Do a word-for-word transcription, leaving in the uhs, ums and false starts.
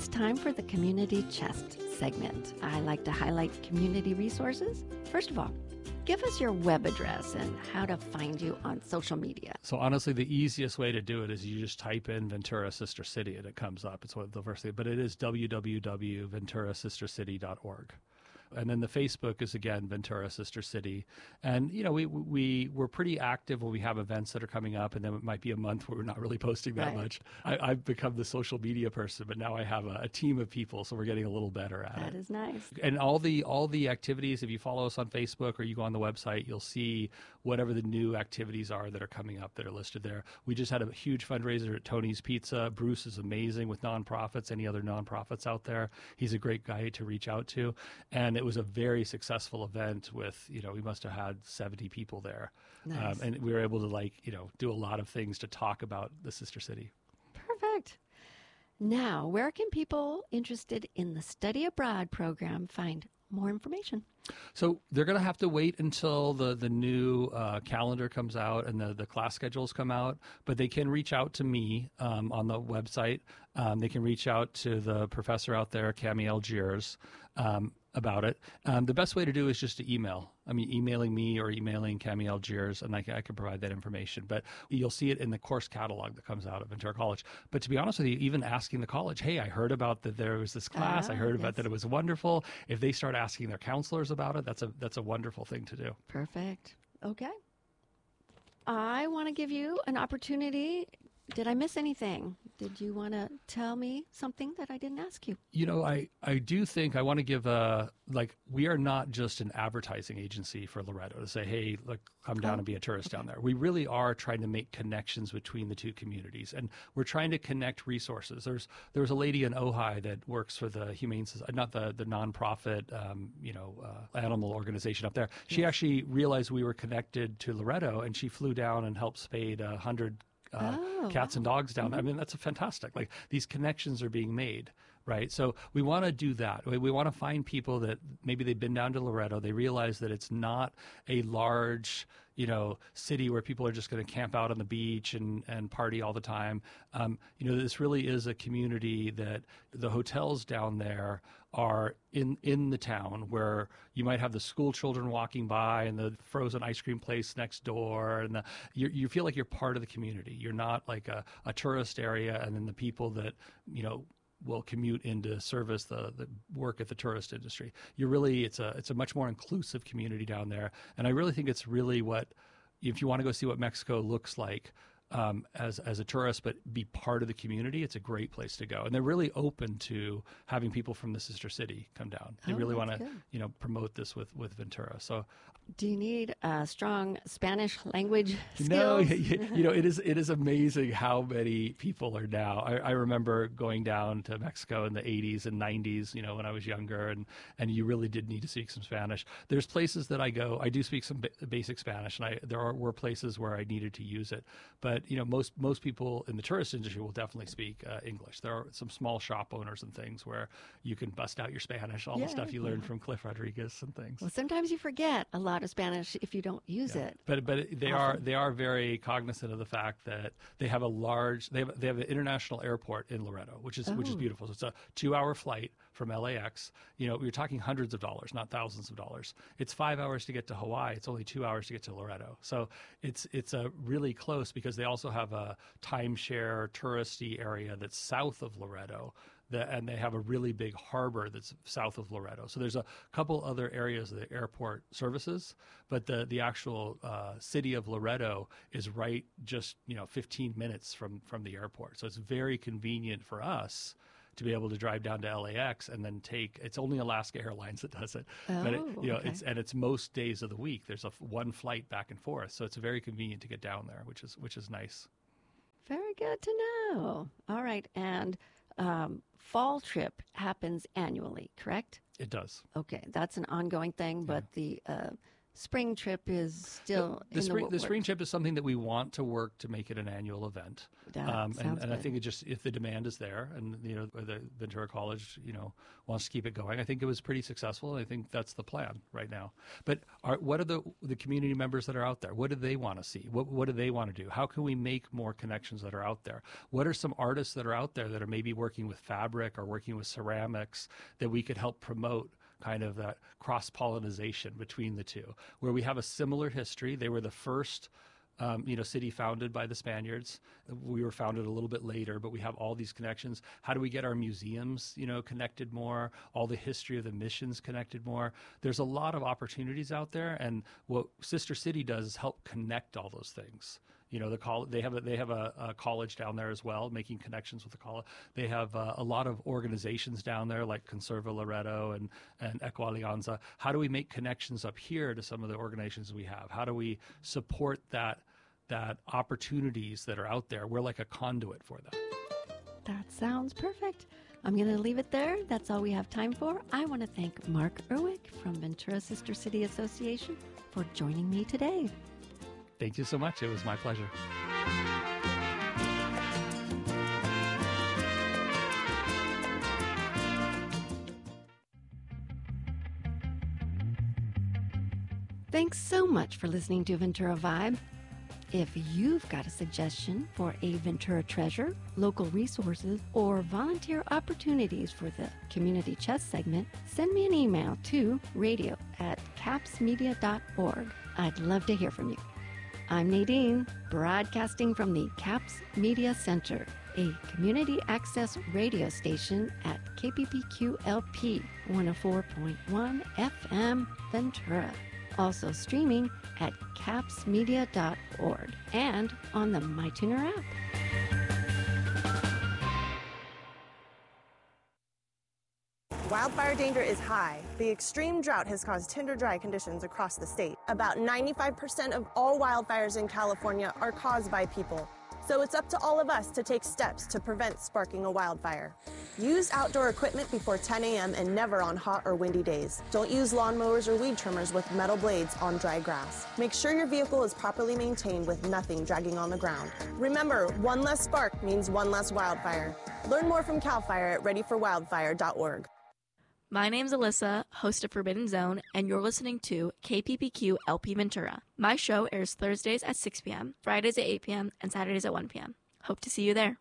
it's time for the Community Chest segment. I like to highlight community resources. First of all, give us your web address and how to find you on social media. So honestly, the easiest way to do it is you just type in Ventura Sister City and it comes up. It's one of the first thing, but it is w w w dot ventura sister city dot org. And then the Facebook is, again, Ventura Sister City. And, you know, we, we, we're pretty active when we have events that are coming up, and then it might be a month where we're not really posting that right. much. I, I've become the social media person, but now I have a, a team of people, so we're getting a little better at that it. That is nice. And all the all the activities, if you follow us on Facebook or you go on the website, you'll see whatever the new activities are that are coming up that are listed there. We just had a huge fundraiser at Tony's Pizza. Bruce is amazing with nonprofits, any other nonprofits out there. He's a great guy to reach out to. And it was a very successful event with, you know, we must have had seventy people there. Nice. Um, and we were able to, like, you know, do a lot of things to talk about the Sister City. Perfect. Now, where can people interested in the Study Abroad program find more information? So they're going to have to wait until the, the new uh, calendar comes out and the, the class schedules come out, but they can reach out to me um, on the website. Um, they can reach out to the professor out there, Cami Algiers, um, about it. Um, the best way to do is just to email. I mean, emailing me or emailing Cami Algiers, and I can, I can provide that information. But you'll see it in the course catalog that comes out of Ventura College. But to be honest with you, even asking the college, hey, I heard about that there was this class. Ah, I heard yes. about that it was wonderful. If they start asking their counselors about it, that's a that's a wonderful thing to do. Perfect. Okay. I want to give you an opportunity. Did I miss anything? Did you want to tell me something that I didn't ask you? You know, I, I do think I want to give a, like, we are not just an advertising agency for Loretto to say, hey, look, come down Oh, and be a tourist okay. down there. We really are trying to make connections between the two communities, and we're trying to connect resources. There's there's a lady in Ojai that works for the Humane Society, not the, the nonprofit, um, you know, uh, animal organization up there. She Yes. actually realized we were connected to Loretto, and she flew down and helped spade a hundred Uh, Oh, cats and wow. dogs down there. I mean, that's a fantastic. Like, these connections are being made, right? So we want to do that. We, we want to find people that maybe they've been down to Loretto. They realize that it's not a large, you know, city where people are just going to camp out on the beach and, and party all the time. Um, you know, this really is a community that the hotels down there are in, in the town, where you might have the school children walking by and the frozen ice cream place next door. And the, you, you feel like you're part of the community. You're not like a, a tourist area and then the people that, you know, will commute in to service the, the work at the tourist industry. You're really, it's a, it's a much more inclusive community down there. And I really think it's really what, if you want to go see what Mexico looks like, Um, as as a tourist, but be part of the community, it's a great place to go. And they're really open to having people from the sister city come down. They Oh, really want to, that's good. you know, promote this with, with Ventura. So, Do you need a strong Spanish language no, skills? you, you know, it is it is amazing how many people are now. I, I remember going down to Mexico in the eighties and nineties, you know, when I was younger, and, and you really did need to speak some Spanish. There's places that I go, I do speak some ba- basic Spanish, and I there are, were places where I needed to use it. But you know, most most people in the tourist industry will definitely speak uh, English. There are some small shop owners and things where you can bust out your Spanish, all Yeah. the stuff you learned from Cliff Rodriguez and things. Well, sometimes you forget a lot of Spanish if you don't use Yeah. it. But but they are Often. they are very cognizant of the fact that they have a large they have they have an international airport in Loretto, which is which is Oh. beautiful. So it's a two hour flight from L A X. You know, we're talking hundreds of dollars, not thousands of dollars. It's five hours to get to Hawaii. It's only two hours to get to Loretto. So it's it's a really close, because they also have a timeshare touristy area that's south of Loretto. The, and they have a really big harbor that's south of Loretto. So there's a couple other areas of the airport services, but the the actual uh, city of Loretto is right just, you know, fifteen minutes from, from the airport. So it's very convenient for us to be able to drive down to L A X and then take, it's only Alaska Airlines that does it. but it, Oh, you know, okay. it's, and it's most days of the week. There's a f- one flight back and forth. So it's very convenient to get down there, which is, which is nice. Very good to know. All right. And um, fall trip happens annually, correct? It does. Okay. That's an ongoing thing, but the uh, spring trip is still the, the in spring. the, The spring trip is something that we want to work to make it an annual event. That um, and, sounds and I good. think it just if the demand is there, and you know the Ventura College, you know, wants to keep it going. I think it was pretty successful. And I think that's the plan right now. But are, what are the the community members that are out there? What do they want to see? What what do they want to do? How can we make more connections that are out there? What are some artists that are out there that are maybe working with fabric or working with ceramics that we could help promote? Kind of that cross-pollination between the two, where we have a similar history. They were the first, um, you know, city founded by the Spaniards. We were founded a little bit later, but we have all these connections. How do we get our museums, you know, connected more? All the history of the missions connected more? There's a lot of opportunities out there, and what Sister City does is help connect all those things. You know, the col- they have a, they have a, a college down there as well, making connections with the college. They have uh, a lot of organizations down there like Conserva Loreto and, and Eco Alianza. How do we make connections up here to some of the organizations we have? How do we support that that opportunities that are out there? We're like a conduit for that. That sounds perfect. I'm going to leave it there. That's all we have time for. I want to thank Mark Erwick from Ventura Sister City Association for joining me today. Thank you so much. It was my pleasure. Thanks so much for listening to Ventura Vibe. If you've got a suggestion for a Ventura treasure, local resources, or volunteer opportunities for the Community Chest segment, send me an email to radio at capsmedia dot org. I'd love to hear from you. I'm Nadine, broadcasting from the CAPS Media Center, a community access radio station at K P P Q L P one oh four point one F M Ventura. Also streaming at caps media dot org and on the MyTuner app. Wildfire danger is high. The extreme drought has caused tinder dry conditions across the state. About ninety-five percent of all wildfires in California are caused by people. So it's up to all of us to take steps to prevent sparking a wildfire. Use outdoor equipment before ten a.m. and never on hot or windy days. Don't use lawnmowers or weed trimmers with metal blades on dry grass. Make sure your vehicle is properly maintained with nothing dragging on the ground. Remember, one less spark means one less wildfire. Learn more from CAL FIRE at ready for wildfire dot org. My name's Alyssa, host of Forbidden Zone, and you're listening to K P P Q L P Ventura. My show airs Thursdays at six p.m., Fridays at eight p.m., and Saturdays at one p.m. Hope to see you there.